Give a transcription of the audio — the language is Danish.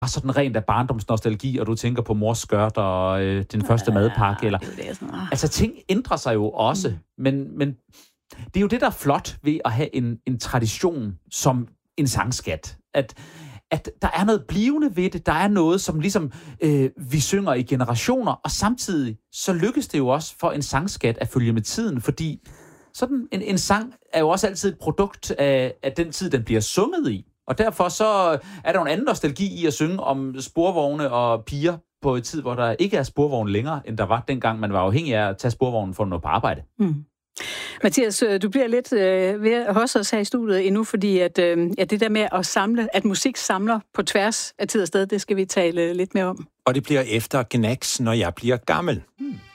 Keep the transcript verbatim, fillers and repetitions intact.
sådan rent af barndomsnostalgi, og du tænker på mors skørt og øh, din første madpakke. Eller, det er sådan, altså, ting ændrer sig jo også, mm. men, men det er jo det, der er flot ved at have en, en tradition som en sangskat. At, at der er noget blivende ved det, der er noget, som ligesom øh, vi synger i generationer, og samtidig så lykkes det jo også for en sangskat at følge med tiden, fordi sådan en, en sang er jo også altid et produkt af, af den tid, den bliver sunget i. Og derfor så er der jo en anden nostalgi i at synge om sporvogne og piger på et tid, hvor der ikke er sporvogne længere, end der var dengang, man var afhængig af at tage sporvognen for at nå på arbejde. Mm. Mathias, du bliver lidt øh, ved hos os her i studiet endnu, fordi at, øh, ja, det der med at samle, at musik samler på tværs af tid og sted, det skal vi tale lidt mere om. Og det bliver efter Gnags, når jeg bliver gammel. Mm.